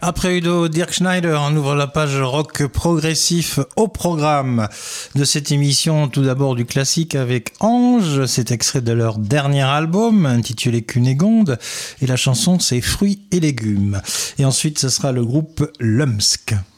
Après Udo Dirk Schneider, on ouvre la page rock progressif au programme de cette émission. Tout d'abord du classique avec Ange, c'est extrait de leur dernier album intitulé Cunégonde et la chanson c'est Fruits et légumes. Et ensuite ce sera le groupe Lumsk.